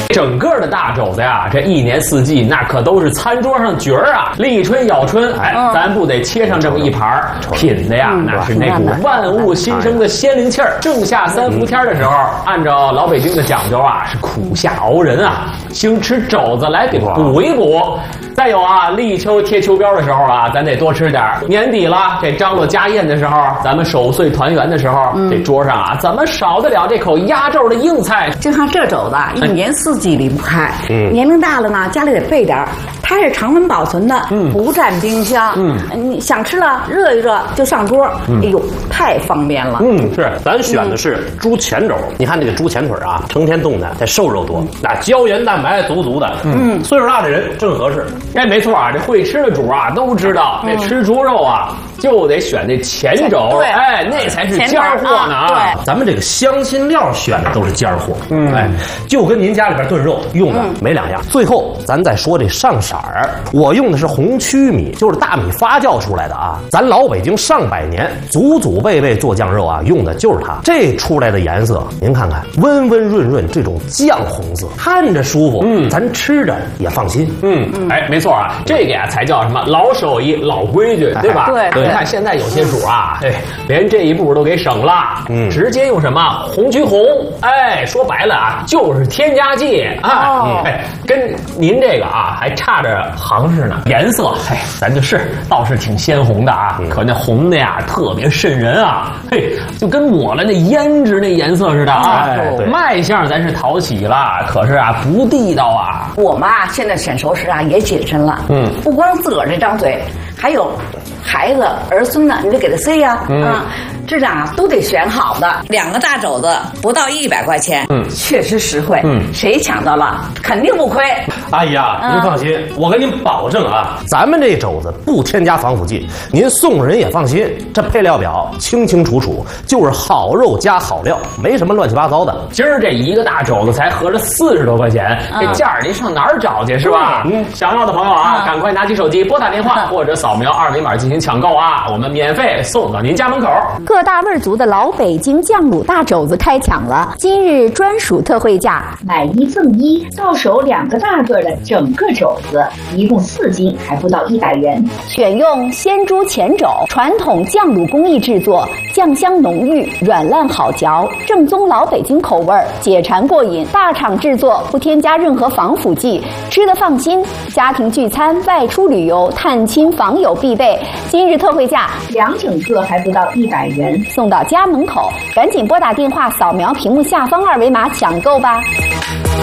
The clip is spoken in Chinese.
整个的大肘子呀，这一年四季那可都是餐桌上角儿啊，立春咬春，哎，咱不得切上这么一盘，品的呀，那是那股万物新生的鲜灵气儿。正夏三伏天的时候，按照老北京的讲究啊，是苦夏熬人啊，兴吃肘子来给补一补。再有啊，立秋贴秋膘的时候啊，咱得多吃点。年底了，这张罗家宴的时候，咱们守岁团圆的时候，这桌上啊，怎么少得了这口压轴的硬菜？ 就像这肘子，一年四季离不开。年龄大了呢，家里得备点儿。它是常温保存的，不占冰箱。你想吃了，热一热就上桌。哎呦，太方便了。 是，咱选的是猪前肘。你看这个猪前腿啊，成天冻的，它瘦肉多，那胶原蛋白足足的。岁数大的人正合适。 哎，没错啊，这会吃的主啊都知道，这吃猪肉啊就得选这前肘，哎，那才是尖货呢啊。 对，咱们这个香辛料选的都是尖货，哎，就跟您家里边炖肉用的没两样。最后咱再说这上色儿，我用的是红曲米，就是大米发酵出来的啊。咱老北京上百年祖祖辈辈做酱肉啊，用的就是它。这出来的颜色，您看看，温温润润，这种酱红色，看着舒服，咱吃着也放心。 哎，没错啊，这个呀才叫什么老手艺、老规矩，对吧？ 对。 你看现在有些主啊，哎，连这一步都给省了，直接用什么红曲红，哎，说白了啊，就是添加剂啊。哎，跟您这个啊还差着行市呢。颜色，哎，咱就是倒是挺鲜红的啊，可那红的呀特别瘆人啊，嘿，就跟抹了那胭脂那颜色似的啊。卖相咱是讨喜了，可是啊不地道啊。 我们啊现在选熟食啊也谨慎了，不光自个儿这张嘴，还有孩子儿孙呢，你得给他塞呀，质量啊都得选好的。2个大肘子不到100块钱，确实实惠，谁抢到了肯定不亏。 阿姨啊，您放心，我给您保证啊，咱们这肘子不添加防腐剂，您送人也放心。这配料表清清楚楚，就是好肉加好料，没什么乱七八糟的。 今儿这一个大肘子才合着40多块钱，这价儿您上哪儿找去是吧？想要的朋友啊，赶快拿起手机拨打电话或者扫描2维码进行抢购啊，我们免费送到您家门口。 各大味足的老北京酱卤大肘子开抢了，今日专属特惠价， 买1赠1，到手2个大个的整个肘子，一共4斤，还不到100元。 选用鲜猪前肘，传统酱卤工艺制作，酱香浓郁，软烂好嚼，正宗老北京口味，解馋过瘾。大厂制作，不添加任何防腐剂，吃得放心。家庭聚餐、外出旅游、探亲访友必备。今日特惠价 2整个还不到100元， 送到家门口。赶紧拨打电话，扫描屏幕下方2维码抢购吧。